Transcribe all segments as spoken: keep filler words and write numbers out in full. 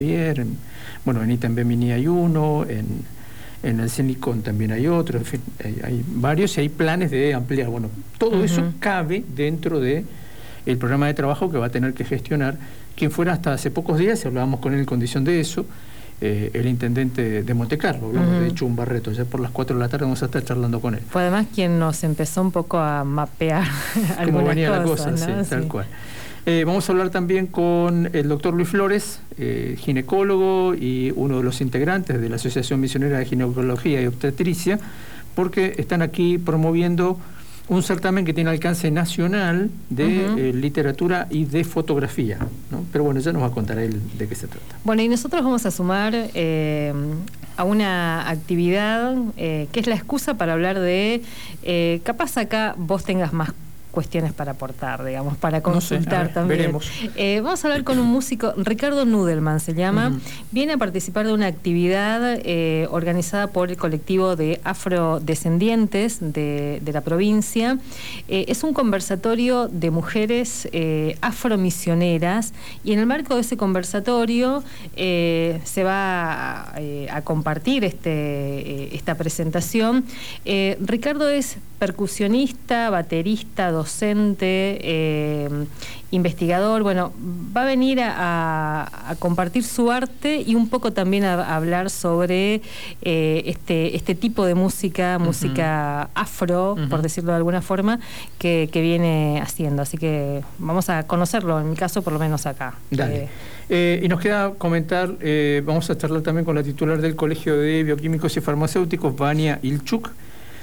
En, bueno, en ITAM Bemini hay uno, en, en el CENICON también hay otro, en fin, hay, hay varios y hay planes de ampliar. Bueno, todo uh-huh. eso cabe dentro de el programa de trabajo que va a tener que gestionar quien fuera hasta hace pocos días, y hablábamos con él en condición de eso, eh, el intendente de Montecarlo, hablamos uh-huh. de Chum Barreto. Ya por las cuatro de la tarde vamos a estar charlando con él. Fue además quien nos empezó un poco a mapear cómo venía cosas, la cosa, ¿no? sí, tal sí. cual. Eh, vamos a hablar también con el doctor Luis Flores, eh, ginecólogo y uno de los integrantes de la Asociación Misionera de Ginecología y Obstetricia, porque están aquí promoviendo un certamen que tiene alcance nacional de uh-huh. eh, literatura y de fotografía, ¿no? Pero bueno, ya nos va a contar él de qué se trata. Bueno, y nosotros vamos a sumar eh, a una actividad eh, que es la excusa para hablar de, eh, capaz acá vos tengas más cuestiones para aportar, digamos, para consultar no sé, ver, también. Veremos. Eh, vamos a hablar con un músico, Ricardo Nudelman se llama, uh-huh. viene a participar de una actividad eh, organizada por el colectivo de afrodescendientes de, de la provincia. Eh, es un conversatorio de mujeres eh, afromisioneras, y en el marco de ese conversatorio eh, se va a, eh, a compartir este, eh, esta presentación. Eh, Ricardo es percusionista, baterista, docente, eh, investigador. Bueno, va a venir a, a, a compartir su arte y un poco también a, a hablar sobre eh, este, este tipo de música, uh-huh. música afro, uh-huh. por decirlo de alguna forma, que, que viene haciendo. Así que vamos a conocerlo, en mi caso por lo menos acá. Dale. Eh, eh, y nos queda comentar, eh, vamos a charlar también con la titular del Colegio de Bioquímicos y Farmacéuticos, Vania Ilchuk,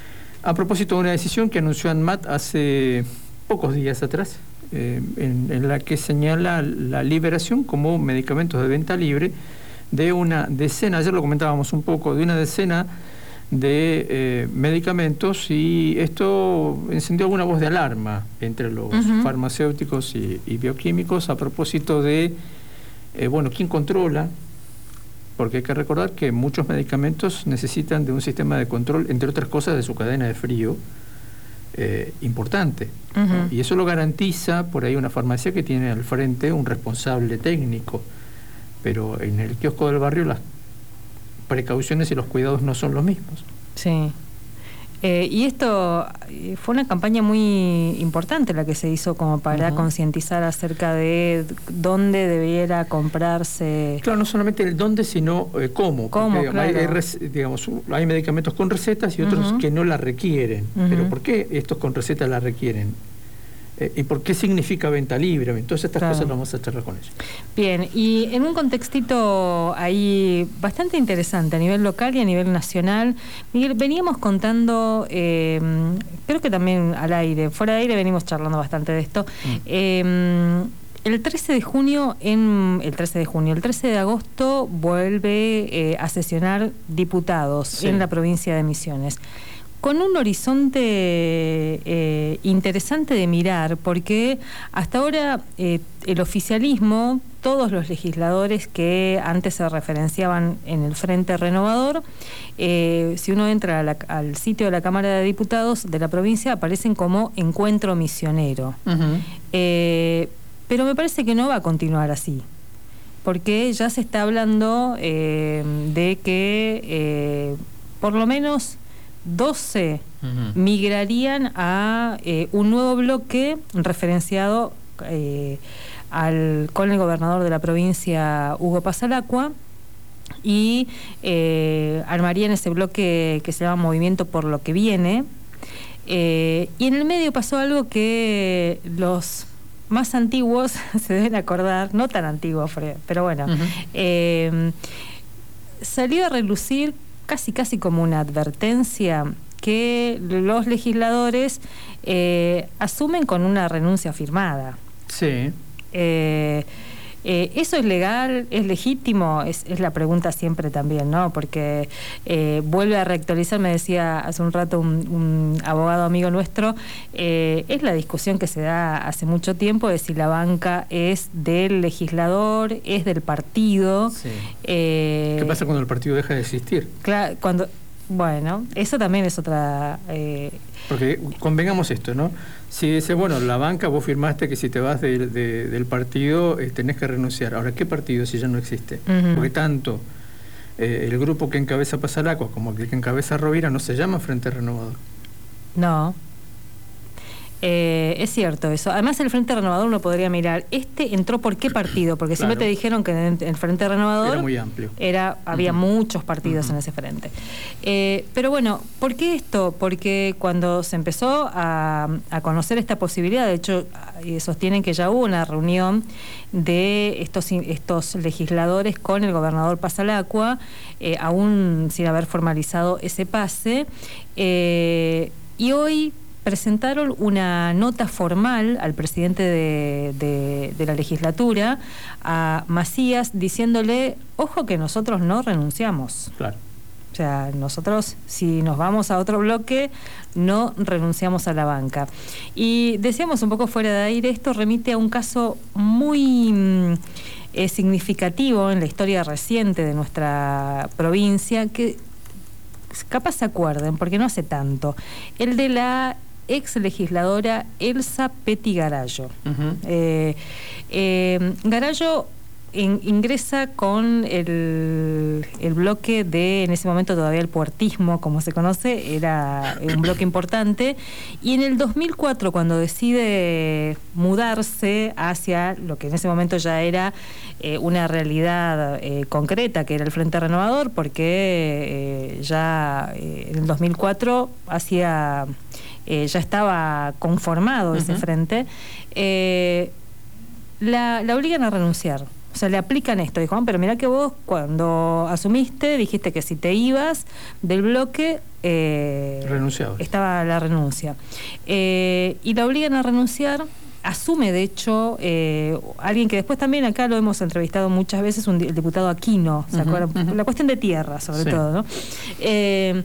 a propósito de una decisión que anunció ANMAT hace pocos días atrás, eh, en, en la que señala la liberación como medicamentos de venta libre de una decena, ayer lo comentábamos un poco, de una decena de eh, medicamentos, y esto encendió alguna voz de alarma entre los uh-huh. farmacéuticos y, y bioquímicos a propósito de, eh, bueno, ¿quién controla? Porque hay que recordar que muchos medicamentos necesitan de un sistema de control, entre otras cosas, de su cadena de frío eh, importante. Uh-huh. ¿no? Y eso lo garantiza por ahí una farmacia que tiene al frente un responsable técnico. Pero en el kiosco del barrio las precauciones y los cuidados no son los mismos. Sí. Eh, y esto fue una campaña muy importante la que se hizo como para uh-huh. concientizar acerca de dónde debiera comprarse. Claro, no solamente el dónde, sino eh, cómo. ¿Cómo? Porque, claro. hay, hay, digamos, hay medicamentos con recetas y otros uh-huh. que no la requieren. Uh-huh. Pero ¿por qué estos con recetas la requieren? Eh, ¿Y por qué significa venta libre? Entonces estas claro. cosas las vamos a charlar con ellos. Bien, y en un contextito ahí bastante interesante a nivel local y a nivel nacional, Miguel, veníamos contando, eh, creo que también al aire, fuera de aire venimos charlando bastante de esto, mm. eh, el trece de junio, en el trece de junio, el trece de agosto vuelve eh, a sesionar diputados sí. en la provincia de Misiones, con un horizonte eh, interesante de mirar, porque hasta ahora eh, el oficialismo, todos los legisladores que antes se referenciaban en el Frente Renovador, eh, si uno entra a la, al sitio de la Cámara de Diputados de la provincia, aparecen como Encuentro Misionero. Uh-huh. Eh, pero me parece que no va a continuar así, porque ya se está hablando eh, de que eh, por lo menos doce uh-huh. migrarían a eh, un nuevo bloque referenciado eh, al, con el gobernador de la provincia, Hugo Pasalacqua, y eh, armarían ese bloque que se llama Movimiento por lo que Viene. Eh, y en el medio pasó algo que los más antiguos se deben acordar, no tan antiguos, pero bueno, uh-huh. eh, salió a relucir casi casi como una advertencia que los legisladores eh, asumen con una renuncia firmada. Sí. Eh, eh, ¿Eso es legal? ¿Es legítimo? Es, es la pregunta siempre también, ¿no? Porque eh, vuelve a reactualizar, me decía hace un rato un, un abogado amigo nuestro, eh, es la discusión que se da hace mucho tiempo de si la banca es del legislador, es del partido. Sí. Eh, ¿Qué pasa cuando el partido deja de existir? Claro, cuando... Bueno, eso también es otra... Eh... Porque convengamos esto, ¿no? Si dice, bueno, la banca, vos firmaste que si te vas de, de, del partido eh, tenés que renunciar. Ahora, ¿qué partido si ya no existe? Uh-huh. Porque tanto eh, el grupo que encabeza Pasalacua como el que encabeza Rovira no se llama Frente Renovador. No. Eh, es cierto eso. Además, el Frente Renovador uno podría mirar, ¿este entró por qué partido? Porque claro. Siempre te dijeron que en el Frente Renovador era muy amplio. Era, había uh-huh. muchos partidos uh-huh. en ese frente. Eh, pero bueno, ¿por qué esto? Porque cuando se empezó a, a conocer esta posibilidad, de hecho, sostienen que ya hubo una reunión de estos, estos legisladores con el gobernador Pasalacua, eh, aún sin haber formalizado ese pase, eh, y hoy presentaron una nota formal al presidente de, de, de la legislatura, a Macías, diciéndole, ojo que nosotros no renunciamos. Claro. O sea, nosotros, si nos vamos a otro bloque, no renunciamos a la banca. Y decíamos un poco fuera de aire, esto remite a un caso muy eh, significativo en la historia reciente de nuestra provincia, que capaz se acuerden, porque no hace tanto, el de la ex legisladora Elsa Petty Garallo. Uh-huh. eh, eh, Garallo in, ingresa con el, el bloque de, en ese momento todavía el puertismo, como se conoce, era un bloque importante, y en el dos mil cuatro, cuando decide mudarse hacia lo que en ese momento ya era eh, una realidad eh, concreta, que era el Frente Renovador, porque eh, ya eh, en el dos mil cuatro hacía... Eh, ya estaba conformado ese uh-huh. frente, eh, la, la obligan a renunciar. O sea, le aplican esto. Dijo, pero mirá que vos cuando asumiste dijiste que si te ibas del bloque eh, estaba la renuncia. Eh, y la obligan a renunciar. Asume, de hecho, eh, alguien que después también acá lo hemos entrevistado muchas veces, un, el diputado Aquino, ¿se uh-huh, acuerdan? Uh-huh. La cuestión de tierra, sobre sí. todo, ¿no? Eh,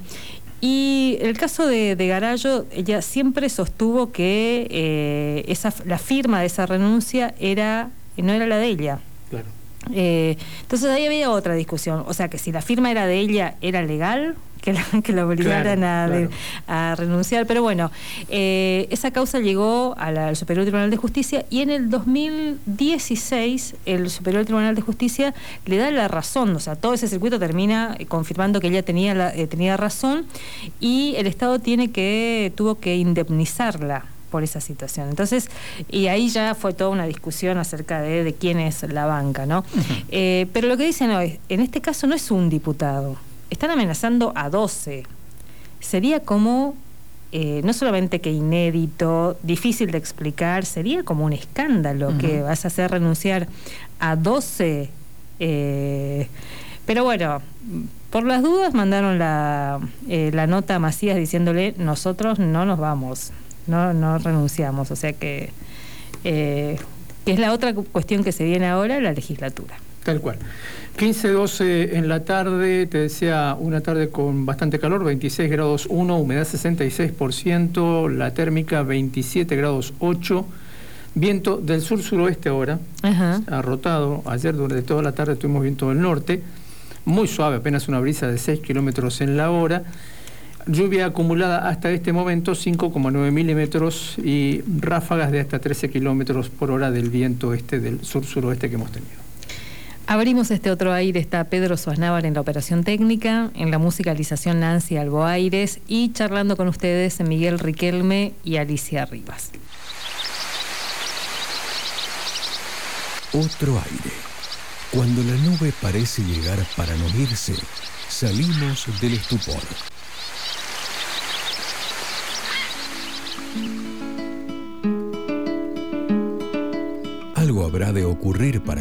Y el caso de, de Garallo, ella siempre sostuvo que eh, esa, la firma de esa renuncia era no era la de ella. Claro. Eh, entonces ahí había otra discusión. O sea, que si la firma era de ella, ¿era legal que la, que la obligaran claro, a, claro. De, a renunciar? Pero bueno, eh, esa causa llegó a la, al Superior Tribunal de Justicia, y en el dos mil dieciséis el Superior Tribunal de Justicia le da la razón. O sea, todo ese circuito termina confirmando que ella tenía, la, eh, tenía razón, y el Estado tiene que tuvo que indemnizarla por esa situación. Entonces, y ahí ya fue toda una discusión acerca de, de quién es la banca, ¿no? Uh-huh. Eh, pero lo que dicen hoy, en este caso no es un diputado, están amenazando a doce. Sería como, eh, no solamente que inédito, difícil de explicar, sería como un escándalo uh-huh. que vas a hacer renunciar a doce. Eh, pero bueno, por las dudas mandaron la, eh, la nota a Macías diciéndole, nosotros no nos vamos. No, no renunciamos, o sea que, eh, que es la otra cuestión que se viene ahora, la legislatura. Tal cual. quince doce en la tarde, te decía, una tarde con bastante calor, veintiséis grados uno, humedad sesenta y seis por ciento, la térmica veintisiete grados ocho, viento del sur-suroeste ahora, uh-huh. ha rotado, ayer durante toda la tarde tuvimos viento del norte, muy suave, apenas una brisa de seis kilómetros en la hora. Lluvia acumulada hasta este momento cinco coma nueve milímetros y ráfagas de hasta trece kilómetros por hora del viento este del sur-suroeste que hemos tenido. Abrimos este otro aire, está Pedro Suaznávar en la operación técnica, en la musicalización Nancy Alboaires, y charlando con ustedes Miguel Riquelme y Alicia Rivas. Otro aire. Cuando la nube parece llegar para no irse, salimos del estupor. Algo habrá de ocurrir para